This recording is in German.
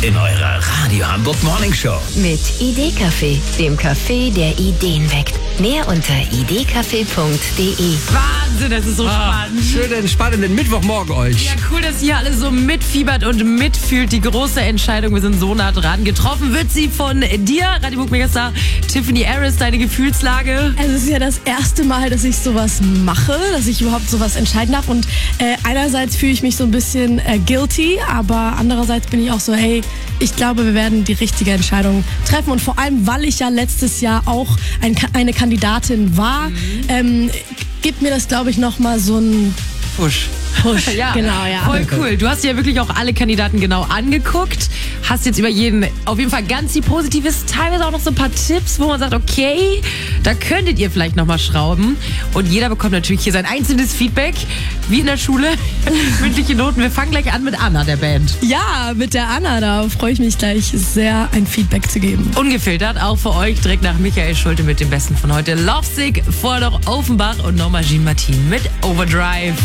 in eurer Radio Hamburg Morning Show. Mit Idee-Café, dem Café, der Ideen weckt. Mehr unter idcafé.de. Wahnsinn, das ist so spannend. Schönen, spannenden Mittwochmorgen euch. Ja, cool, dass ihr alle so mitfiebert und mitfühlt. Die große Entscheidung, wir sind so nah dran. Getroffen wird sie von dir, Radio Hamburg Megastar Tiffany Harris. Deine Gefühlslage? Also es ist ja das erste Mal, dass ich sowas mache, dass ich überhaupt sowas entscheiden darf. Und einerseits fühle ich mich so ein bisschen guilty, aber andererseits bin ich auch so, hey, ich glaube, wir werden die richtige Entscheidung treffen. Und vor allem, weil ich ja letztes Jahr auch eine Kandidatin war, gibt mir das, glaube ich, nochmal so ein Push. Ja, genau, ja. Voll cool. Du hast dir ja wirklich auch alle Kandidaten genau angeguckt. Hast jetzt über jeden auf jeden Fall ganz viel Positives, teilweise auch noch so ein paar Tipps, wo man sagt, okay, da könntet ihr vielleicht nochmal schrauben. Und jeder bekommt natürlich hier sein einzelnes Feedback, wie in der Schule, mündliche Noten. Wir fangen gleich an mit Anna, der Band. Ja, mit der Anna, da freue ich mich gleich sehr, ein Feedback zu geben. Ungefiltert, auch für euch, direkt nach Michael Schulte mit dem Besten von heute. Lovesick, vorher noch Offenbach und nochmal Jean Martin mit Overdrive.